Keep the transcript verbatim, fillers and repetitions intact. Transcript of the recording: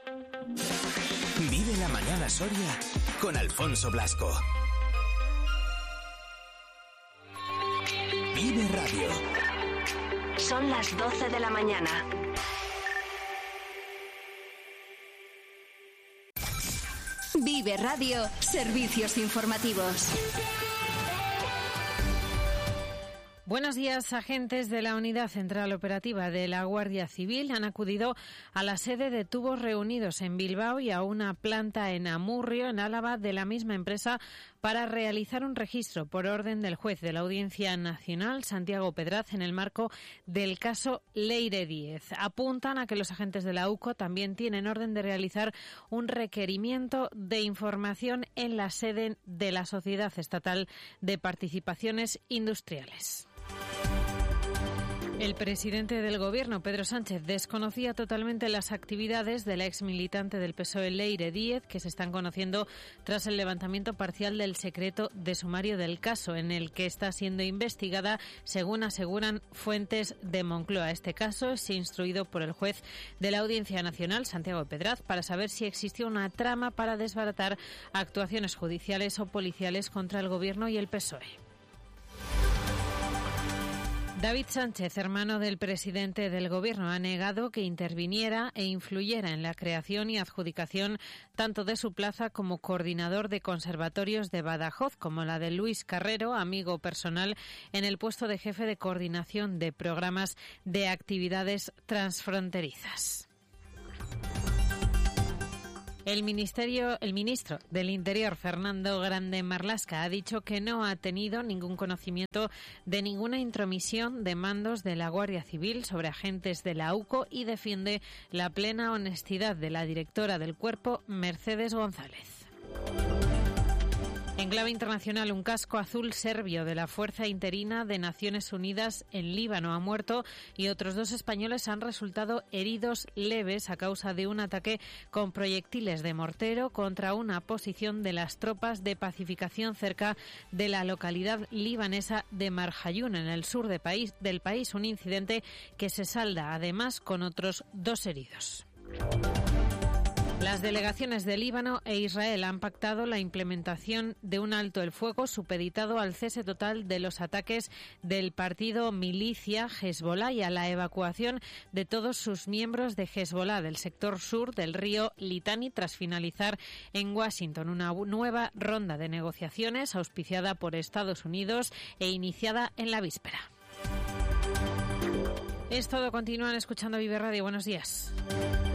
Vive la mañana Soria con Alfonso Blasco. Vive Radio. Son las doce de la mañana. Vive Radio, servicios informativos. Buenos días. Agentes de la Unidad Central Operativa de la Guardia Civil han acudido a la sede de Tubos Reunidos en Bilbao y a una planta en Amurrio, en Álava, de la misma empresa para realizar un registro por orden del juez de la Audiencia Nacional, Santiago Pedraz, en el marco del caso Leire Díez. Apuntan a que los agentes de la U C O también tienen orden de realizar un requerimiento de información en la sede de la Sociedad Estatal de Participaciones Industriales. El presidente del Gobierno, Pedro Sánchez, desconocía totalmente las actividades de la exmilitante del P S O E, Leire Díez, que se están conociendo tras el levantamiento parcial del secreto de sumario del caso, en el que está siendo investigada, según aseguran fuentes de Moncloa. Este caso es instruido por el juez de la Audiencia Nacional, Santiago Pedraz, para saber si existió una trama para desbaratar actuaciones judiciales o policiales contra el Gobierno y el P S O E. David Sánchez, hermano del presidente del Gobierno, ha negado que interviniera e influyera en la creación y adjudicación tanto de su plaza como coordinador de conservatorios de Badajoz, como la de Luis Carrero, amigo personal, en el puesto de jefe de coordinación de programas de actividades transfronterizas. El ministerio, el ministro del Interior, Fernando Grande Marlaska, ha dicho que no ha tenido ningún conocimiento de ninguna intromisión de mandos de la Guardia Civil sobre agentes de la U C O y defiende la plena honestidad de la directora del cuerpo, Mercedes González. En clave internacional, un casco azul serbio de la Fuerza Interina de Naciones Unidas en Líbano ha muerto y otros dos españoles han resultado heridos leves a causa de un ataque con proyectiles de mortero contra una posición de las tropas de pacificación cerca de la localidad libanesa de Marjayún, en el sur de país, del país, un incidente que se salda además con otros dos heridos. Las delegaciones de Líbano e Israel han pactado la implementación de un alto el fuego supeditado al cese total de los ataques del partido milicia Hezbollah y a la evacuación de todos sus miembros de Hezbollah del sector sur del río Litani, tras finalizar en Washington una nueva ronda de negociaciones auspiciada por Estados Unidos e iniciada en la víspera. Es todo. Continúan escuchando Vive Radio. Buenos días.